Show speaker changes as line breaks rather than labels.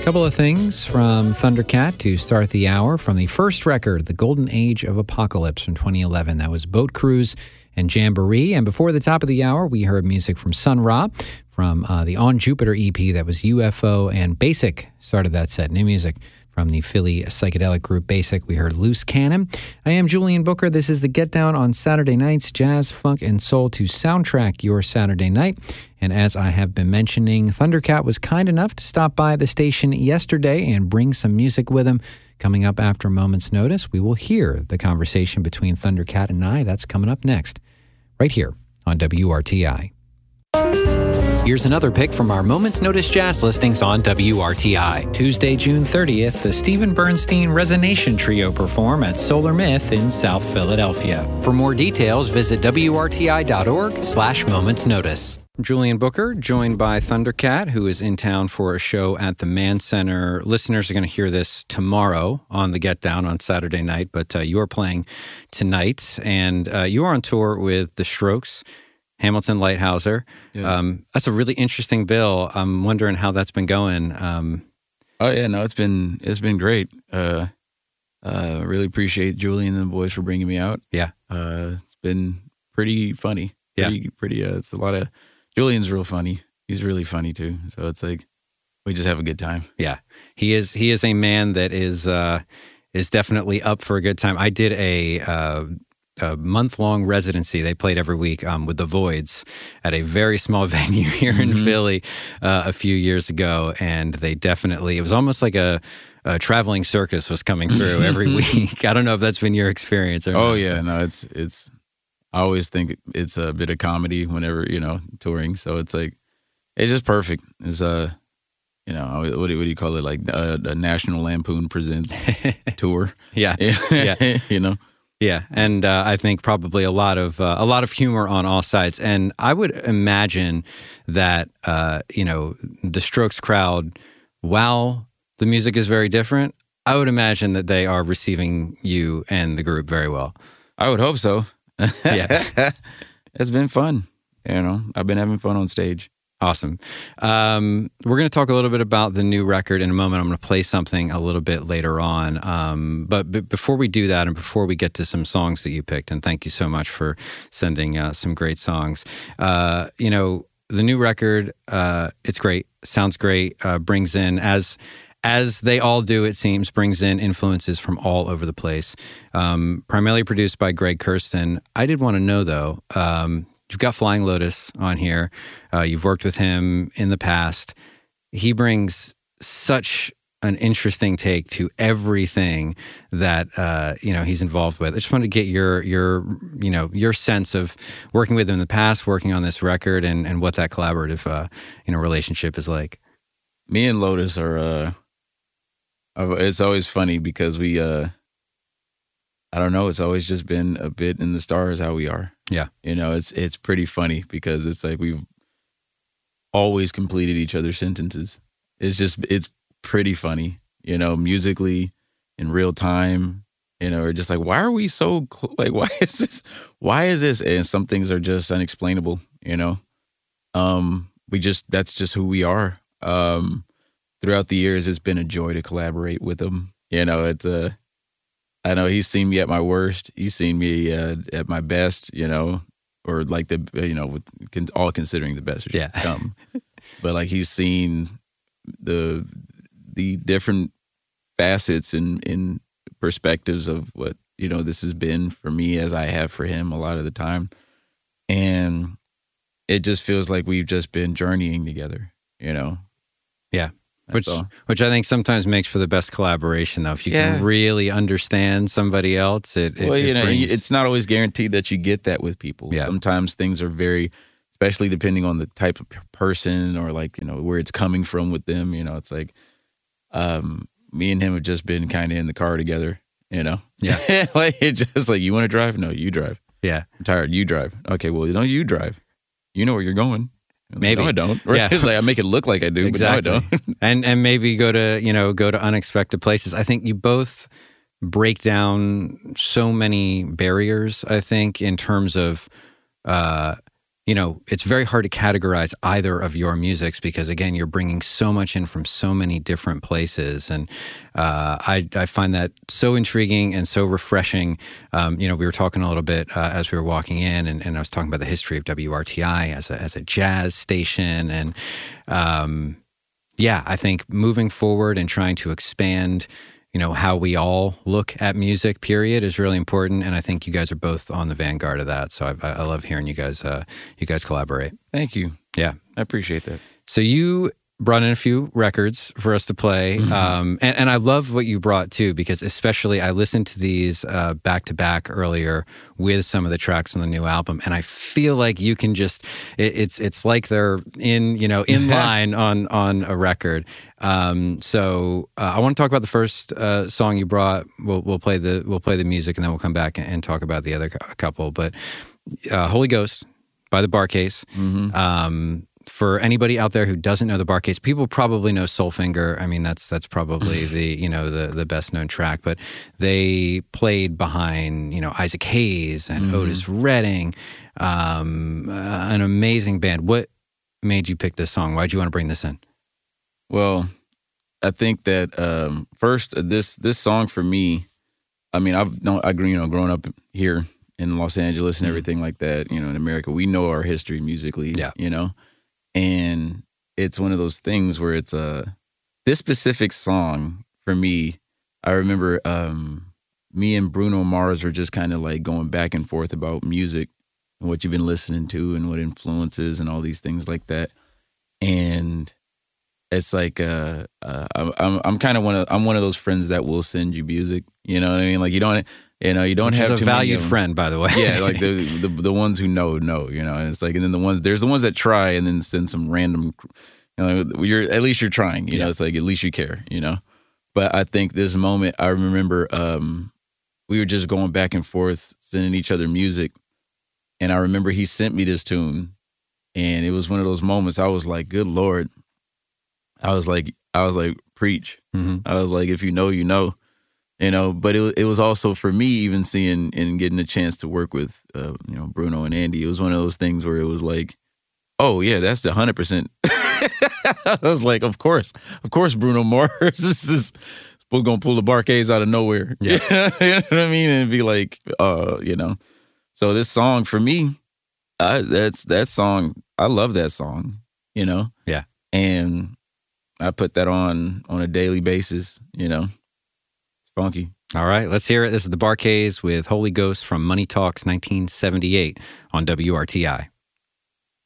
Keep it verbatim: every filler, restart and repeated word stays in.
Couple of things from Thundercat to start the hour. From the first record, The Golden Age of Apocalypse from twenty eleven. That was Boat Cruise and Jamboree. And before the top of the hour, we heard music from Sun Ra from uh, the On Jupiter E P. That was U F O, and Basic started that set. New music from the Philly psychedelic group Basic. We heard Loose Cannon. I am Julian Booker. This is the Get Down on Saturday nights, jazz, funk, and soul to soundtrack your Saturday night. And as I have been mentioning, Thundercat was kind enough to stop by the station yesterday and bring some music with him. Coming up after a moment's notice, we will hear the conversation between Thundercat and I. That's coming up next, right here on W R T I. Here's another pick from our Moment's Notice jazz listings on W R T I. Tuesday, June thirtieth, the Stephen Bernstein Resonation Trio perform at Solar Myth in South Philadelphia. For more details, visit W R T I dot org slash Moment's Notice. Julian Booker, joined by Thundercat, who is in town for a show at the Mann Center. Listeners are going to hear this tomorrow on the Get Down on Saturday night, but uh, you're playing tonight, and uh, you are on tour with The Strokes, Hamilton Lighthouser. Yeah. Um, that's a really interesting bill. I'm wondering how that's been going. Um,
oh yeah, no, it's been it's been great. Uh, uh, really appreciate Julian and the boys for bringing me out.
Yeah,
uh, it's been pretty funny. Pretty,
yeah,
pretty. Uh, it's a lot of. Julian's real funny. He's really funny too. So it's like we just have a good time.
Yeah, he is. He is a man that is uh, is definitely up for a good time. I did a. Uh, a month-long residency. They played every week um, with the Voids at a very small venue here in mm-hmm. Philly uh, a few years ago, and they definitely, it was almost like a, a traveling circus was coming through every week. I don't know if that's been your experience or
Oh
not.
yeah, no, it's, it's, I always think it's a bit of comedy whenever, you know, touring, so it's like, it's just perfect. It's a, you know, what do, what do you call it, like a, a National Lampoon Presents tour.
Yeah, yeah.
You know?
Yeah, and uh, I think probably a lot of uh, a lot of humor on all sides, and I would imagine that uh, you know the Strokes crowd, while the music is very different, I would imagine that they are receiving you and the group very well.
I would hope so.
Yeah,
it's been fun. You know, I've been having fun on stage.
Awesome. Um, we're going to talk a little bit about the new record in a moment. I'm going to play something a little bit later on. Um, but, but before we do that, and before we get to some songs that you picked, and thank you so much for sending uh, some great songs. Uh, you know, the new record, uh, it's great. Sounds great. Uh, brings in, as as they all do, it seems, brings in influences from all over the place. Um, primarily produced by Greg Kurstin. I did want to know, though, um, you've got Flying Lotus on here. Uh, you've worked with him in the past. He brings such an interesting take to everything that uh, you know he's involved with. I just wanted to get your your you know your sense of working with him in the past, working on this record, and and what that collaborative uh, you know relationship is like.
Me and Lotus are. Uh, it's always funny because we. Uh, I don't know. It's always just been a bit in the stars how we are.
Yeah.
You know, it's it's pretty funny because it's like we've always completed each other's sentences. It's just, it's pretty funny, you know, musically, in real time, you know, or just like, why are we so, cl- like, why is this, why is this? And some things are just unexplainable, you know. Um, we just, that's just who we are. Um, throughout the years, it's been a joy to collaborate with him. You know, it's a, I know he's seen me at my worst. He's seen me uh, at my best, you know, or like the, you know, with con- all considering the best
yeah.
come. But like he's seen the the different facets and in, in perspectives of what, you know, this has been for me as I have for him a lot of the time. And it just feels like we've just been journeying together, you know?
Yeah.
That's
which
all.
which I think sometimes makes for the best collaboration, though. If you
yeah.
can really understand somebody else, it, it
well, you
it
know,
brings...
it's not always guaranteed that you get that with people.
Yeah.
Sometimes things are very, especially depending on the type of person or like, you know, where it's coming from with them. You know, it's like, um, me and him have just been kind of in the car together. You know,
yeah,
like it's just like, you want to drive? No, you drive.
Yeah,
I'm tired. You drive. Okay, well, you know, you drive. You know where you're going.
Maybe.
No, I don't. Right?
Yeah.
It's like I make it look like I do,
exactly.
but no, I don't.
and and maybe go to, you know, go to unexpected places. I think you both break down so many barriers, I think, in terms of, uh, you know, it's very hard to categorize either of your musics because, again, you're bringing so much in from so many different places. And uh, I, I find that so intriguing and so refreshing. Um, you know, we were talking a little bit uh, as we were walking in, and, and I was talking about the history of W R T I as a, as a jazz station. And um, yeah, I think moving forward and trying to expand, you know, how we all look at music, period, is really important. And I think you guys are both on the vanguard of that. So I, I love hearing you guys, uh, you guys collaborate.
Thank you.
Yeah.
I appreciate that.
So you brought in a few records for us to play. Um, and, and I love what you brought too, because especially I listened to these uh, back to back earlier with some of the tracks on the new album. And I feel like you can just, it, it's, it's like they're in, you know, in line on, on a record. Um, so uh, I want to talk about the first uh, song you brought. We'll, we'll play the, we'll play the music and then we'll come back and, and talk about the other couple, but uh, Holy Ghost by the Bar-Kays.
Mm-hmm.
Um, For anybody out there who doesn't know the Bar-Kays, people probably know Soulfinger. I mean, that's that's probably the you know the the best known track. But they played behind you know Isaac Hayes and
mm-hmm.
Otis Redding, um, uh, an amazing band. What made you pick this song? Why'd you want to bring this in?
Well, I think that um, first uh, this this song for me. I mean, I've no, I grew you know growing up here in Los Angeles and
mm-hmm.
everything like that. You know, in America, we know our history musically.
Yeah.
You know. And it's one of those things where it's a uh, this specific song for me. I remember um, me and Bruno Mars are just kind of like going back and forth about music and what you've been listening to and what influences and all these things like that. And it's like uh, uh, I'm I'm kind of one of I'm one of those friends that will send you music. You know what I mean? Like you don't. You know, you don't
Which
have
is a
too
valued
many
friend, by the way.
Yeah, like the, the the ones who know know, you know, and it's like, and then the ones there's the ones that try and then send some random, you know, you're at least you're trying, you yeah. know, it's like at least you care, you know. But I think this moment, I remember um, we were just going back and forth sending each other music, and I remember he sent me this tune, and it was one of those moments I was like, good Lord, I was like, I was like, preach,
mm-hmm.
I was like, if you know, you know. You know, but it it was also for me even seeing and getting a chance to work with, uh, you know, Bruno and Andy. It was one of those things where it was like, oh yeah, that's a hundred percent. I was like, of course, of course, Bruno Mars. This is we're gonna pull the Bar-Kays out of nowhere.
Yeah,
you know what I mean, and be like, uh, you know. So this song for me, I, that's that song. I love that song. You know.
Yeah,
and I put that on on a daily basis. You know. Funky.
All right, let's hear it. This is the Bar-Kays with Holy Ghost from Money Talks nineteen seventy-eight on W R T I.